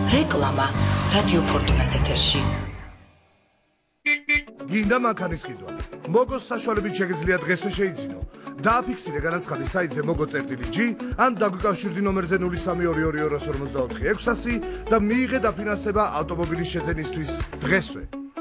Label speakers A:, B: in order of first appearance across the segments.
A: რეკლამა რადიო ფორტუნას ეთერში.
B: გინდა მანქანის ყიდვა. მოგოს საშუალებით შეგიძლიათ დღესვე შეიძინო. დააფიქსირე განაცხადი საიტზე mogo.g ან დაგვიკავშირდი ნომერზე 0322424600 და მიიღე დაფინანსება ავტომობილის შეძენისთვის დღესვე.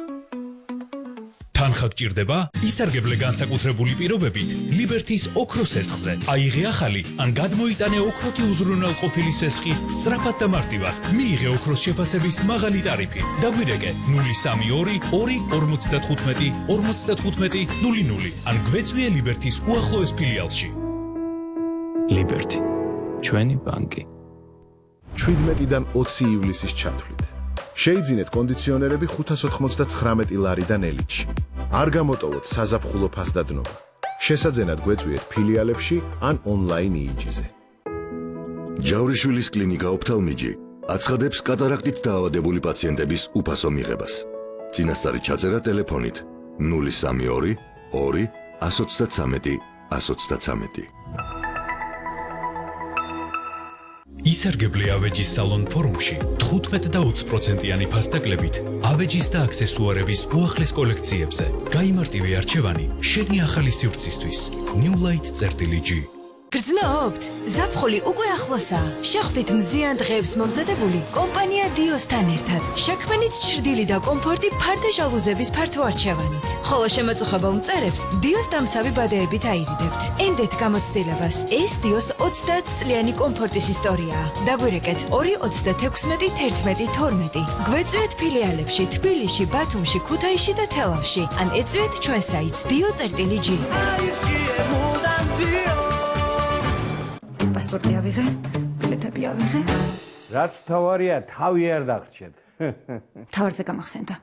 C: თანხა გჭირდება? ისარგებლე განსაკუთრებული პირობებით ლიბერთის ოქროს სესხზე. აიღე ახალი ან გადმოიტანე ოქროთი უზრუნველყოფილი სესხი სწრაფად და მარტივად. მიიღე ოქროს შეფასების მაღალი ტარიფი. დაგვირეკე 032 255 55 00 ან გვეწვიე ლიბერთის უახლოეს ფილიალში.
D: ლიბერთი, ჩვენი ბანკი.
E: 17-დან 20 ივლისის ჩათვლით. შეიძინეთ კონდიციონერები 599 ლარიდან ელიტში. არ გამოტოვოთ საზაფხულო ფასდადნობა. შესაძენად გვეწვიეთ ფილიალებში ან ონლაინ იიჯიზე.
F: ჯავრიშვილის კლინიკა ოფთალმიჯი აცხადებს კატარაქტით დაავადებული პაციენტების უფასო მიღებას. წინასწარი ჩაწერა ტელეფონით 032 2 133 133.
C: ისარგებლე ავეჯის სალონ ფორუმში 15 და 20%-იანი ფასდაკლებით ავეჯის და აქსესუარების უახლეს კოლექციებზე. გაიმარტივე არჩევანი შენი ახალი სივრცისთვის. New Light.g.
G: გრძნობთ? ზაფხული უკვე ახლოსაა. შეხვდით მზიან დღეებს მომზადებული კომპანია დიოსთან ერთად. შექმნით ჩრდილი და კომფორტი ფარდე ჟალუზების ფართო არჩევანით. ხოლო შემაწუხებელ მწერებს დიოს დამცავი ბადეებით აირიდებთ. ენდეთ გამოცდილებას. ეს დიოს 30 წლიანი კომფორტის ისტორიაა. დაგვირეკეთ 2361112. გვეწვიეთ ფილიალებში თბილისში, ბათუმში, ქუთაისში და თელავში. ან ეწვიეთ ჩვენ საიტს dio.g. პასპორტი ავიღე, ბილეთები ავიღე.
H: რაც თავარია, თავი არ დაგრჩეთ.
G: თავარზე გამახსენდა.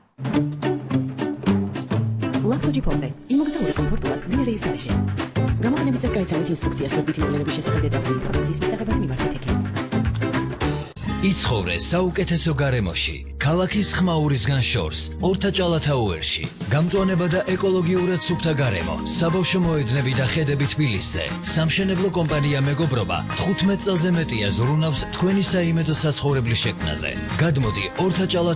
I: ლაფტოჯი ფონდე, იმოგზაურე კომფორტულად ვინერეის გარეშე. გამოყენების წესს გაიცანით ინსტრუქციას მოდით იმეილების შესახებ დეტალური ინფორმაციის მისაღებად მიმართეთ ექეს.
J: იცხოვრე საუკეთესო გარემოში, ქალაქის ხმაურისგან შორს, ორთაჭალათაუერში. გამწვანება და ეკოლოგიურად სუფთა გარემო, საბავშვო მოედნები და ხედები თბილისზე. სამშენებლო კომპანია მეგობრობა 15 წელზე მეტია ზრუნავს თქვენი საიმედო საცხოვრებლის შექმნაზე. გადმოდი ორთაჭალათაუერში